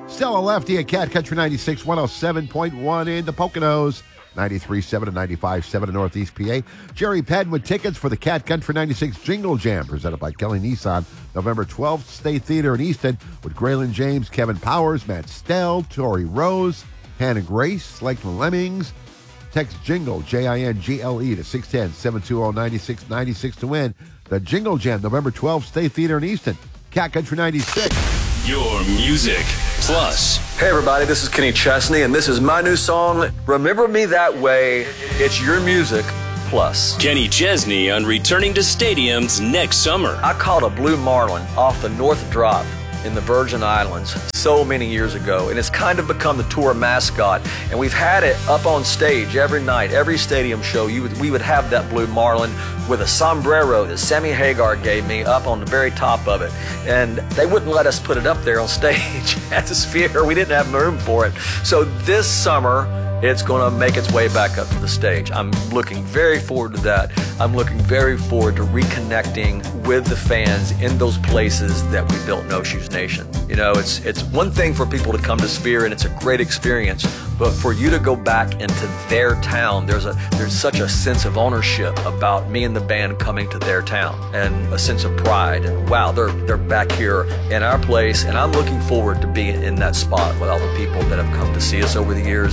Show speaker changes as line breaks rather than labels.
Stella Lefty at Cat Country 96, 107.1 in the Poconos, 93.7 and 95.7 in Northeast PA. Jerry Padden with tickets for the Cat Country 96 Jingle Jam, presented by Kelly Nissan, November 12th, State Theater in Easton, with Graylin James, Kevin Powers, Matt Stell, Tori Rose, Hannah Grace, Lakeland Lemmings. Text JINGLE, Jingle, to 610-720-9696 to win the Jingle Jam, November 12th, State Theater in Easton. Cat Country 96.
Your music plus.
Hey everybody, this is Kenny Chesney, and this is my new song, Remember Me That Way. It's your music plus.
Kenny Chesney on returning to stadiums next summer.
I caught a blue marlin off the North Drop in the Virgin Islands so many years ago, and it's kind of become the tour mascot, and we've had it up on stage every night, every stadium show. We would have that blue marlin with a sombrero that Sammy Hagar gave me up on the very top of it, and they wouldn't let us put it up there on stage at the Sphere. We didn't have room for it. So this summer it's going to make its way back up to the stage. I'm looking very forward to that. I'm looking very forward to reconnecting with the fans in those places that we built No Shoes Nation. You know, it's one thing for people to come to Sphere, and it's a great experience, but for you to go back into their town, there's such a sense of ownership about me and the band coming to their town, and a sense of pride, and wow, they're back here in our place, and I'm looking forward to being in that spot with all the people that have come to see us over the years.